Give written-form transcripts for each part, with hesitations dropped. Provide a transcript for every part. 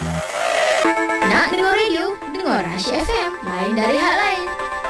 Nak dengar radio? Dengar Asyik FM. Lain dari hal lain.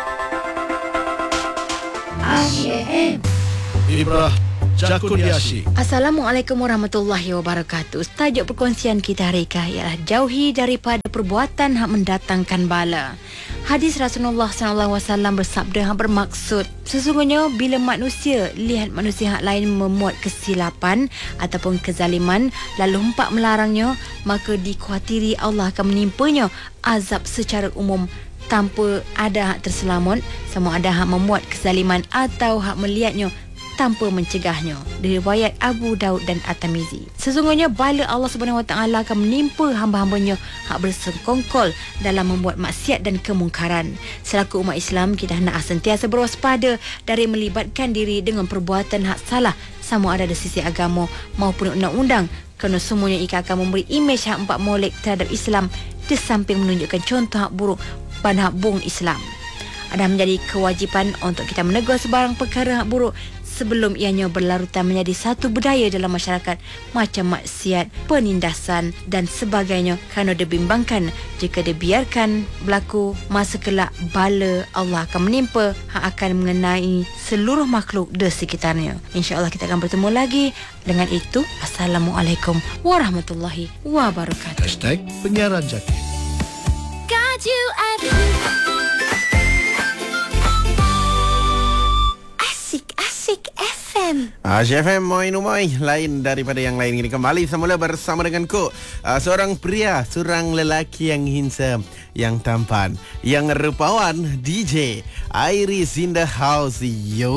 Asyik FM. Ibrah Jakun di Asyik. Assalamualaikum warahmatullahi wabarakatuh. Tajuk perkongsian kita hari ini ialah jauhi daripada perbuatan hak mendatangkan bala. Hadis Rasulullah SAW bersabda yang bermaksud, sesungguhnya bila manusia lihat manusia hak lain memuat kesilapan ataupun kezaliman lalu hendak melarangnya, maka dikhawatiri Allah akan menimpanya azab secara umum tanpa ada hak terselamat, sama ada hak memuat kezaliman atau hak melihatnya tanpa mencegahnya. Diriwayat Abu Daud dan At-Tirmizi. Sesungguhnya bala Allah Subhanahu Wa Taala akan menimpa hamba-hambanya hak bersengkongkol dalam membuat maksiat dan kemungkaran. Selaku umat Islam, kita hendak sentiasa berwaspada dari melibatkan diri dengan perbuatan hak salah, sama ada dari sisi agama maupun undang-undang, kerana semuanya ia akan memberi imej hak empat molek terhadap Islam di samping menunjukkan contoh hak buruk pada hak bung Islam. Ada menjadi kewajipan untuk kita menegur sebarang perkara hak buruk sebelum ianya berlarutan menjadi satu budaya dalam masyarakat, macam maksiat, penindasan dan sebagainya, kerana dibimbangkan jika dibiarkan berlaku, masa kelak bala Allah akan menimpa hak akan mengenai seluruh makhluk di sekitarnya. InsyaAllah kita akan bertemu lagi. Dengan itu, Assalamualaikum warahmatullahi wabarakatuh. #penyiaran Jakun. Kaju Asyik FM. Asyik FM, moi lain daripada yang lain. Ini kembali semula bersama dengan seorang pria, seorang lelaki yang handsome, yang tampan, yang rupawan, DJ Iris in the house. Yo.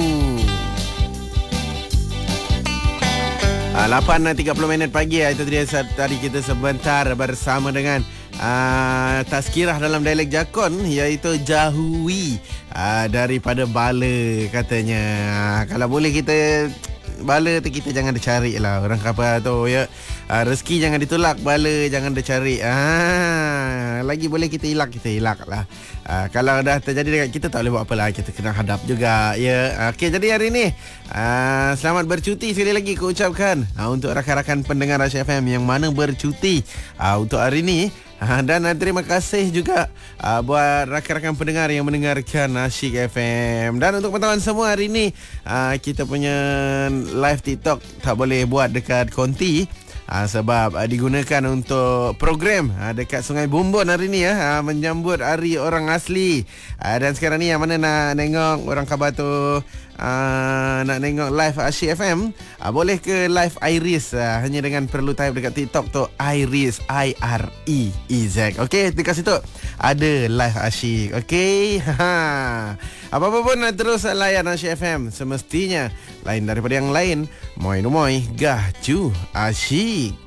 8.30 pagi. Itu dia tadi kita sebentar bersama dengan tazkirah dalam dialek Jakun, iaitu jauhi daripada bala katanya. Kalau boleh kita bala tu kita jangan dicari lah. Orang kata tu ya, rezeki jangan ditolak, bala jangan dicari. Lagi boleh kita elak lah. Kalau dah terjadi dekat kita, tak boleh buat apa lah, kita kena hadap juga ya. Okey, jadi hari ni selamat bercuti sekali lagi aku ucapkan untuk rakan-rakan pendengar Asyik FM yang mana bercuti untuk hari ni. Dan terima kasih juga buat rakan-rakan pendengar yang mendengarkan Asyik FM. Dan untuk teman-teman semua, hari ni kita punya live TikTok tak boleh buat dekat Konti sebab digunakan untuk program dekat Sungai Bumbun hari ni ya, menyambut Hari Orang Asli. Dan sekarang ni yang mana nak tengok orang khabar tu, nak tengok live Asyik FM, boleh ke live Iris, hanya dengan perlu type dekat TikTok tu Iris, IREEZ. Okey, dekat situ ada live Asyik. Okey. Apa-apa pun terus layan Asyik FM, semestinya lain daripada yang lain. Moi gah ju Asyik.